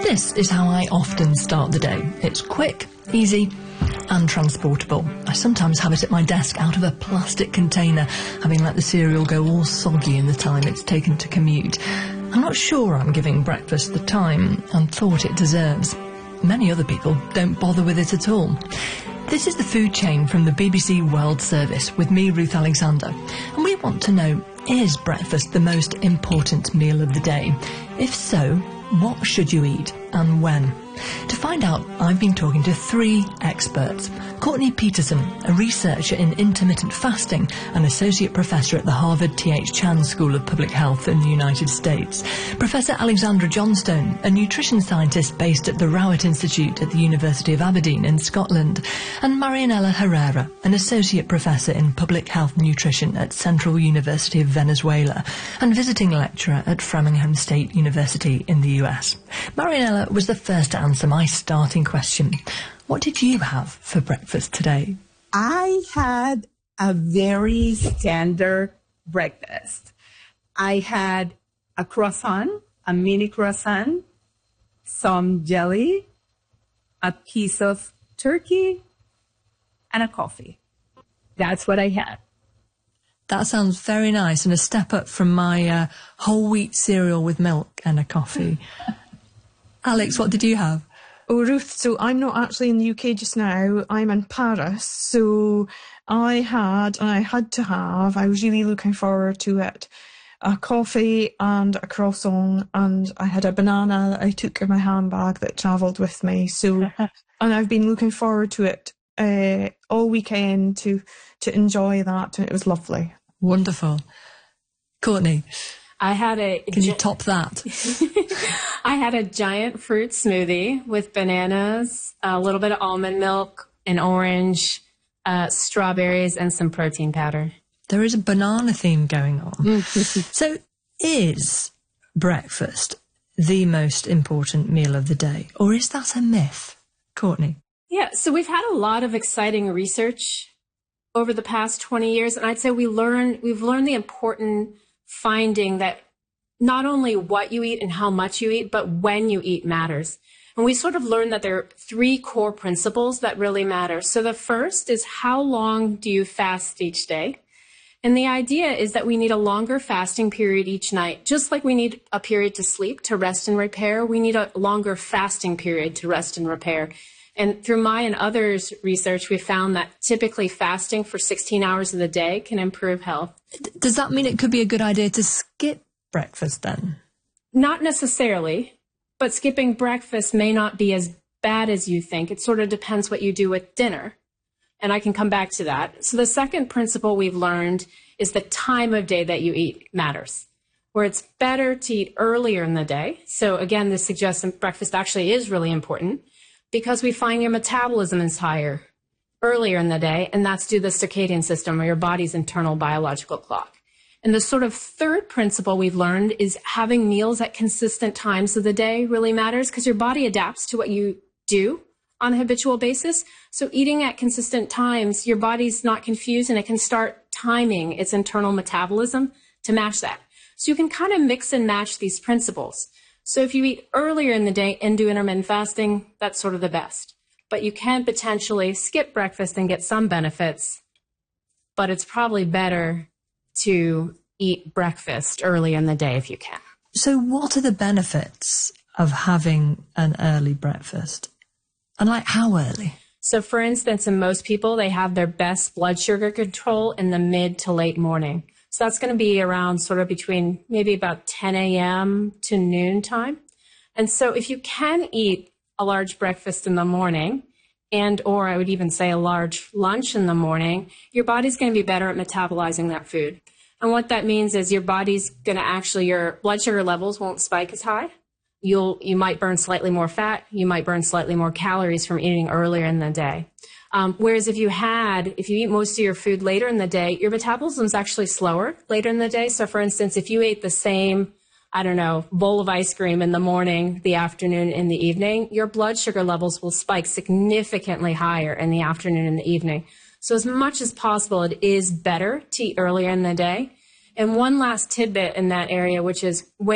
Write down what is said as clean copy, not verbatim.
This is how I often start the day. It's quick, easy and transportable. I sometimes have it at my desk out of a plastic container, having let the cereal go all soggy in the time it's taken to commute. I'm not sure I'm giving breakfast the time and thought it deserves. Many other people don't bother with it at all. This is The Food Chain from the BBC World Service with me, Ruth Alexander. And we want to know, is breakfast the most important meal of the day? If so, what should you eat and when? To find out, I've been talking to 3 experts. Courtney Peterson, a researcher in intermittent fasting and associate professor at the Harvard T.H. Chan School of Public Health in the United States. Professor Alexandra Johnstone, a nutrition scientist based at the Rowett Institute at the University of Aberdeen in Scotland. And Marianela Herrera, an associate professor in public health nutrition at Central University of Venezuela and visiting lecturer at Framingham State University in the US. Marianela was the first to answer my starting question. What did you have for breakfast today? I had a very standard breakfast. I had a croissant, a mini croissant, some jelly, a piece of turkey, and a coffee. That's what I had. That sounds very nice and a step up from my whole wheat cereal with milk and a coffee. Alex, what did you have? Oh, Ruth, so I'm not actually in the UK just now. I'm in Paris. So I was really looking forward to it, a coffee and a croissant, and I had a banana that I took in my handbag that travelled with me. So, and I've been looking forward to it all weekend to enjoy that, and it was lovely. Wonderful. Courtney? Can you top that? I had a giant fruit smoothie with bananas, a little bit of almond milk, an orange, strawberries, and some protein powder. There is a banana theme going on. So is breakfast the most important meal of the day, or is that a myth? Courtney? Yeah, so we've had a lot of exciting research over the past 20 years, and I'd say we've learned the important finding that not only what you eat and how much you eat, but when you eat matters. And we sort of learned that there are 3 core principles that really matter. So the first is, how long do you fast each day? And the idea is that we need a longer fasting period each night. Just like we need a period to sleep, to rest and repair, we need a longer fasting period to rest and repair. And through my and others' research, we found that typically fasting for 16 hours of the day can improve health. Does that mean it could be a good idea to skip breakfast then? Not necessarily, but skipping breakfast may not be as bad as you think. It sort of depends what you do with dinner. And I can come back to that. So the second principle we've learned is the time of day that you eat matters, where it's better to eat earlier in the day. So again, this suggests that breakfast actually is really important, because we find your metabolism is higher earlier in the day, and that's due to the circadian system, or your body's internal biological clock. And the sort of third principle we've learned is having meals at consistent times of the day really matters, because your body adapts to what you do on a habitual basis. So eating at consistent times, your body's not confused, and it can start timing its internal metabolism to match that. So you can kind of mix and match these principles. So if you eat earlier in the day and do intermittent fasting, that's sort of the best. But you can potentially skip breakfast and get some benefits, but it's probably better to eat breakfast early in the day if you can. So what are the benefits of having an early breakfast? And like, how early? So for instance, in most people, they have their best blood sugar control in the mid to late morning. So that's going to be around sort of between maybe about 10 a.m. to noon time. And so if you can eat a large breakfast in the morning, and or I would even say a large lunch in the morning, your body's going to be better at metabolizing that food. And what that means is your body's going to your blood sugar levels won't spike as high. You might burn slightly more fat. You might burn slightly more calories from eating earlier in the day. Whereas if you eat most of your food later in the day, your metabolism is actually slower later in the day. So for instance, if you ate the same, bowl of ice cream in the morning, the afternoon, in the evening, your blood sugar levels will spike significantly higher in the afternoon and the evening. So as much as possible, it is better to eat earlier in the day. And one last tidbit in that area, which is when